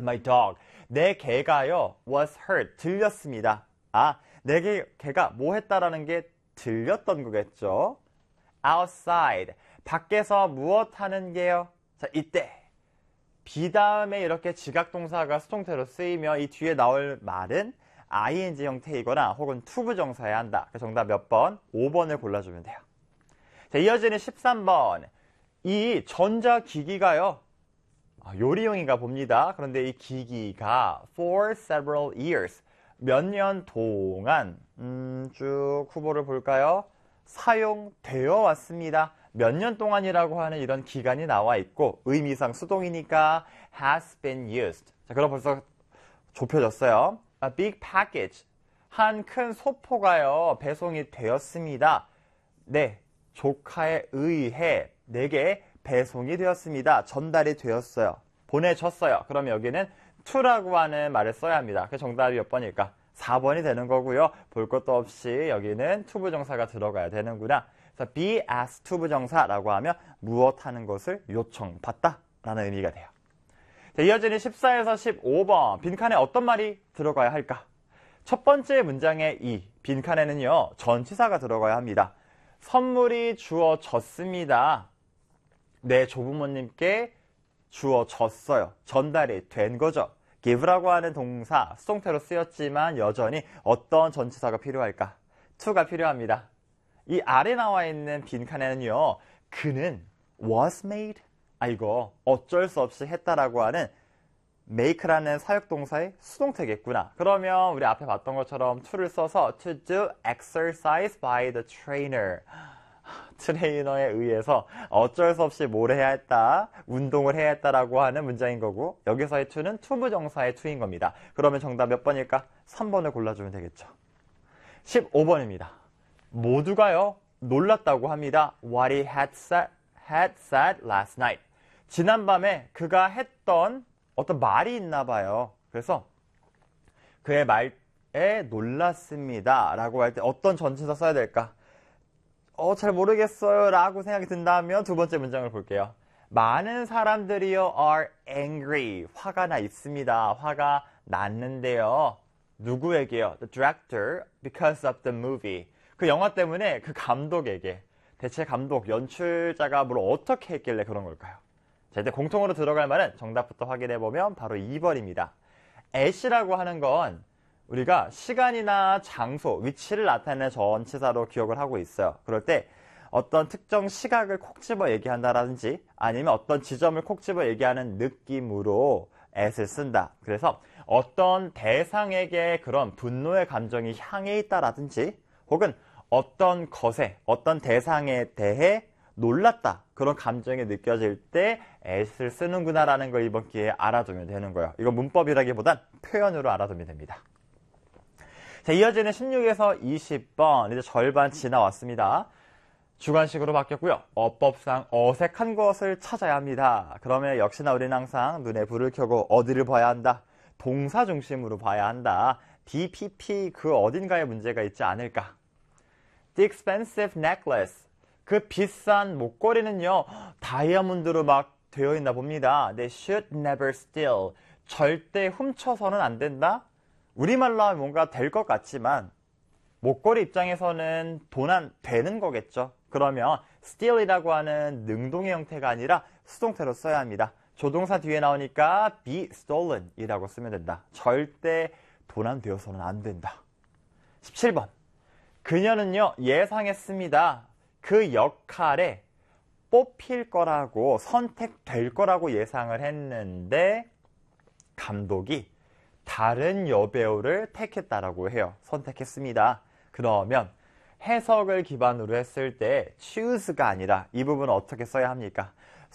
My dog. 내 개가요 was hurt. 들렸습니다. 아, 내 개가 뭐 했다라는 게 들렸던 거겠죠. outside. 밖에서 무엇 하는 게요? 자, 이때 be 다음에 이렇게 지각동사가 수동태로 쓰이며 이 뒤에 나올 말은 ing 형태이거나 혹은 to 부정사여야 한다. 정답 몇 번? 5번을 골라주면 돼요. 자, 이어지는 13번. 이 전자기기가요. 요리용인가 봅니다. 그런데 이 기기가 for several years. 몇 년 동안 쭉 후보를 볼까요? 사용되어 왔습니다. 몇 년 동안이라고 하는 이런 기간이 나와 있고 의미상 수동이니까 has been used. 자, 그럼 벌써 좁혀졌어요. A big package. 한 큰 소포가요. 배송이 되었습니다. 네, 조카에 의해 내게 배송이 되었습니다. 전달이 되었어요. 보내줬어요. 그럼 여기는 to라고 하는 말을 써야 합니다. 그 정답이 몇 번일까? 4번이 되는 거고요. 볼 것도 없이 여기는 to 부정사가 들어가야 되는구나. 그래서 be asked to 부정사라고 하면 무엇 하는 것을 요청받다 라는 의미가 돼요. 자, 이어지는 14에서 15번. 빈칸에 어떤 말이 들어가야 할까? 첫 번째 문장의 이 빈칸에는요. 전치사가 들어가야 합니다. 선물이 주어졌습니다. 내 조부모님께 주어졌어요. 전달이 된 거죠. give라고 하는 동사 수동태로 쓰였지만 여전히 어떤 전치사가 필요할까? to가 필요합니다. 이 아래 나와 있는 빈칸에는요. 그는 was made. 이거 어쩔 수 없이 했다라고 하는 make라는 사역동사의 수동태겠구나. 그러면 우리 앞에 봤던 것처럼 to를 써서 to do exercise by the trainer. 트레이너에 의해서 어쩔 수 없이 뭘 해야 했다, 운동을 해야 했다라고 하는 문장인 거고 여기서의 to는 to 부정사의 to인 겁니다. 그러면 정답 몇 번일까? 3번을 골라주면 되겠죠. 15번입니다. 모두가요 놀랐다고 합니다. What he had said last night. 지난밤에 그가 했던 어떤 말이 있나 봐요. 그래서 그의 말에 놀랐습니다 라고 할 때 어떤 전치사 써야 될까? 잘 모르겠어요 라고 생각이 든다면 두 번째 문장을 볼게요. 많은 사람들이요 are angry. 화가 나 있습니다. 화가 났는데요. 누구에게요? The director because of the movie. 그 영화 때문에 그 감독에게. 대체 감독, 연출자가 뭘 어떻게 했길래 그런 걸까요? 자, 이제 공통으로 들어갈 말은 정답부터 확인해보면 바로 2번입니다. at이라고 하는 건 우리가 시간이나 장소, 위치를 나타내는 전치사로 기억을 하고 있어요. 그럴 때 어떤 특정 시각을 콕 집어 얘기한다라든지 아니면 어떤 지점을 콕 집어 얘기하는 느낌으로 at을 쓴다. 그래서 어떤 대상에게 그런 분노의 감정이 향해 있다라든지 혹은 어떤 것에, 어떤 대상에 대해 놀랐다. 그런 감정이 느껴질 때 at을 쓰는구나라는 걸 이번 기회에 알아두면 되는 거예요. 이거 문법이라기보단 표현으로 알아두면 됩니다. 자, 이어지는 16에서 20번. 이제 절반 지나왔습니다. 주관식으로 바뀌었고요. 어법상 어색한 것을 찾아야 합니다. 그러면 역시나 우리는 항상 눈에 불을 켜고 어디를 봐야 한다? 동사 중심으로 봐야 한다. DPP 그 어딘가에 문제가 있지 않을까? The expensive necklace. 그 비싼 목걸이는요. 다이아몬드로 막 되어 있나 봅니다. They should never steal. 절대 훔쳐서는 안 된다? 우리말로 하면 뭔가 될 것 같지만 목걸이 입장에서는 도난 되는 거겠죠. 그러면 steal이라고 하는 능동의 형태가 아니라 수동태로 써야 합니다. 조동사 뒤에 나오니까 be stolen 이라고 쓰면 된다. 절대 도난되어서는 안 된다. 17번. 그녀는요 예상했습니다. 그 역할에 뽑힐 거라고 선택될 거라고 예상을 했는데 감독이 다른 여배우를 택했다라고 해요. 선택했습니다. 그러면 해석을 기반으로 했을 때 choose가 아니라 이 부분은 어떻게 써야 합니까?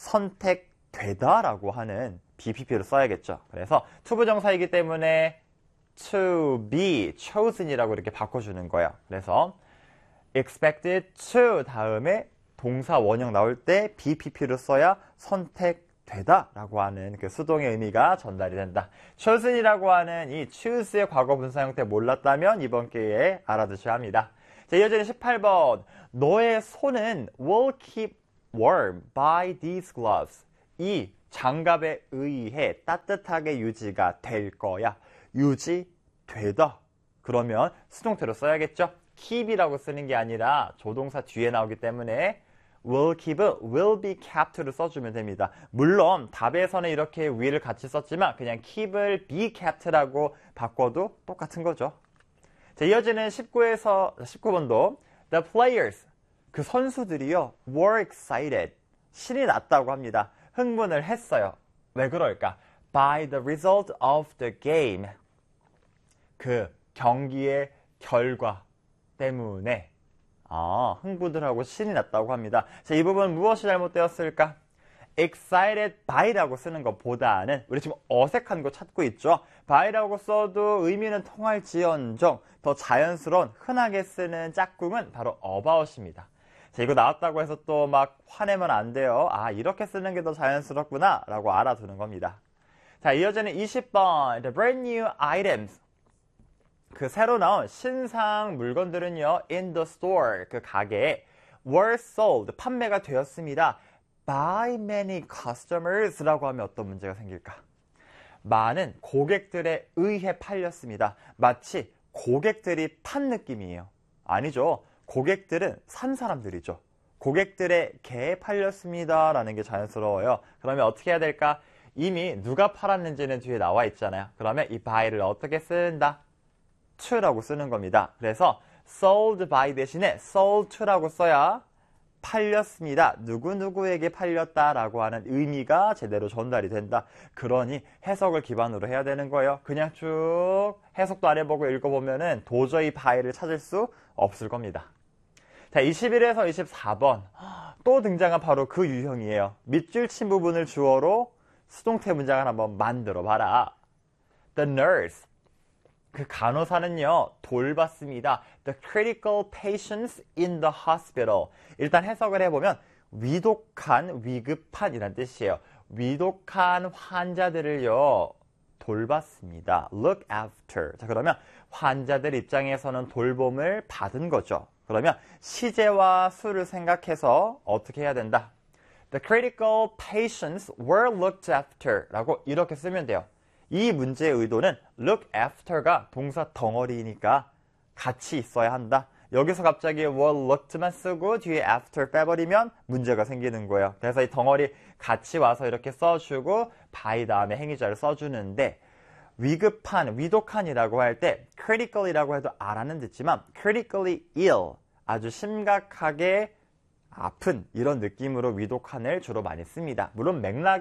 선택되다라고 하는 BPP를 써야겠죠. 그래서 to 부정사이기 때문에 to be chosen이라고 이렇게 바꿔주는 거예요. 그래서 expected to 다음에 동사 원형 나올 때 BPP를 써야 선택되다 라고 하는 그 수동의 의미가 전달이 된다. chosen이라고 하는 이 choose의 과거 분사 형태 몰랐다면 이번 기회에 알아두셔야 합니다. 자, 이어지는 18번. 너의 손은 will keep warm by these gloves. 이 장갑에 의해 따뜻하게 유지가 될 거야. 유지되다. 그러면 수동태로 써야겠죠? keep이라고 쓰는 게 아니라 조동사 뒤에 나오기 때문에 will keep, will be kept를 써주면 됩니다. 물론 답에서는 이렇게 will을 같이 썼지만 그냥 keep을 be kept라고 바꿔도 똑같은 거죠. 자, 이어지는 19번도 the players, 그 선수들이요 were excited, 신이 났다고 합니다. 흥분을 했어요. 왜 그럴까? by the result of the game, 그 경기의 결과 때문에 흥분을 하고 신이 났다고 합니다. 자, 이 부분 무엇이 잘못되었을까? excited by라고 쓰는 것보다는 우리 지금 어색한 거 찾고 있죠? by라고 써도 의미는 통할지언정 더 자연스러운 흔하게 쓰는 짝꿍은 바로 about입니다. 자, 이거 나왔다고 해서 또 막 화내면 안 돼요. 이렇게 쓰는 게 더 자연스럽구나 라고 알아두는 겁니다. 자, 이어지는 20번 the brand new items, 그 새로 나온 신상 물건들은요 in the store, 그 가게에 were sold, 판매가 되었습니다. by many customers 라고 하면 어떤 문제가 생길까? 많은 고객들에 의해 팔렸습니다. 마치 고객들이 판 느낌이에요. 아니죠. 고객들은 산 사람들이죠. 고객들에게 팔렸습니다 라는 게 자연스러워요. 그러면 어떻게 해야 될까? 이미 누가 팔았는지는 뒤에 나와 있잖아요. 그러면 이 buy를 어떻게 쓴다? to라고 쓰는 겁니다. 그래서 sold by 대신에 sold to라고 써야 팔렸습니다. 누구누구에게 팔렸다라고 하는 의미가 제대로 전달이 된다. 그러니 해석을 기반으로 해야 되는 거예요. 그냥 쭉 해석도 안 해보고 읽어보면은 도저히 buy를 찾을 수 없을 겁니다. 자, 21에서 24번 또 등장한 바로 그 유형이에요. 밑줄 친 부분을 주어로 수동태 문장을 한번 만들어 봐라. The nurse, 그 간호사는요 돌봤습니다. The critical patients in the hospital. 일단 해석을 해보면 위독한, 위급한 이란 뜻이에요. 위독한 환자들을요 돌봤습니다. Look after. 자, 그러면 환자들 입장에서는 돌봄을 받은 거죠. 그러면 시제와 수를 생각해서 어떻게 해야 된다? The critical patients were looked after 라고 이렇게 쓰면 돼요. 이 문제의 의도는 look after가 동사 덩어리니까 같이 있어야 한다. 여기서 갑자기 were looked만 쓰고 뒤에 after 빼버리면 문제가 생기는 거예요. 그래서 이 덩어리 같이 와서 이렇게 써주고 by 다음에 행위자를 써주는데 위급한, 위독한이라고 할 때 critical이라고 해도 알아는 듣지만 critically ill, 아주 심각하게 아픈 이런 느낌으로 위독한을 주로 많이 씁니다. 물론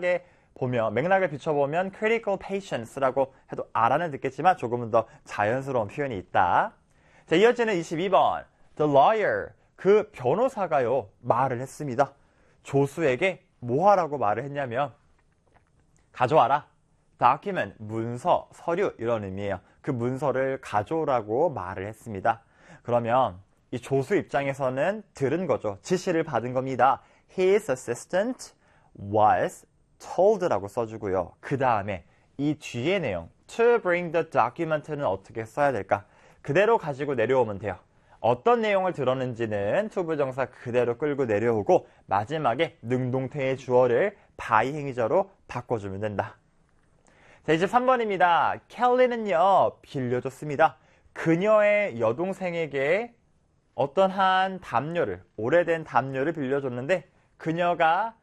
맥락을 비춰보면 critical patients라고 해도 알아는 듣겠지만 조금은 더 자연스러운 표현이 있다. 자, 이어지는 22번 the lawyer, 그 변호사가요 말을 했습니다. 조수에게 뭐 하라고 말을 했냐면 가져와라. document, 문서, 서류 이런 의미예요. 그 문서를 가져오라고 말을 했습니다. 그러면 이 조수 입장에서는 들은 거죠. 지시를 받은 겁니다. His assistant was told라고 써주고요. 그 다음에 이 뒤에 내용 to bring the document는 어떻게 써야 될까? 그대로 가지고 내려오면 돼요. 어떤 내용을 들었는지는 to 부정사 그대로 끌고 내려오고 마지막에 능동태의 주어를 by 행위자로 바꿔주면 된다. 자, 23번입니다. 켈리는요 빌려줬습니다. 그녀의 여동생에게 어떤 한 담요를, 오래된 담요를 빌려줬는데 그녀가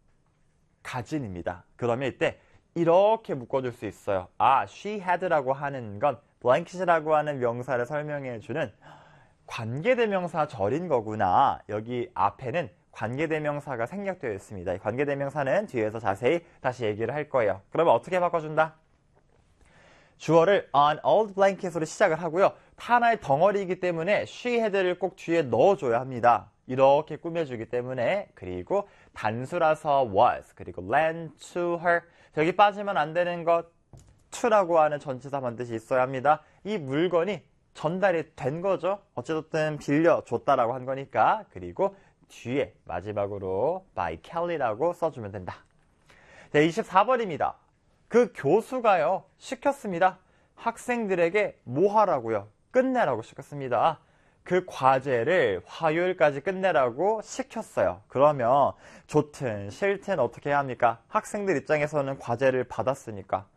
가진입니다. 그러면 이때 이렇게 묶어줄 수 있어요. she had라고 하는 건 blanket이라고 하는 명사를 설명해주는 관계대명사 절인 거구나. 여기 앞에는 관계대명사가 생략되어 있습니다. 이 관계대명사는 뒤에서 자세히 다시 얘기를 할 거예요. 그러면 어떻게 바꿔준다? 주어를 on old blanket으로 시작을 하고요. 하나의 덩어리이기 때문에 she had를 꼭 뒤에 넣어줘야 합니다. 이렇게 꾸며주기 때문에. 그리고 단수라서 was, 그리고 lend to her. 여기 빠지면 안 되는 것 to라고 하는 전치사 반드시 있어야 합니다. 이 물건이 전달이 된 거죠. 어쨌든 빌려줬다라고 한 거니까. 그리고 뒤에 마지막으로 by Kelly라고 써주면 된다. 네, 24번입니다. 그 교수가요 시켰습니다. 학생들에게 뭐 하라고요? 끝내라고 시켰습니다. 그 과제를 화요일까지 끝내라고 시켰어요. 그러면 좋든 싫든 어떻게 해야 합니까? 학생들 입장에서는 과제를 받았으니까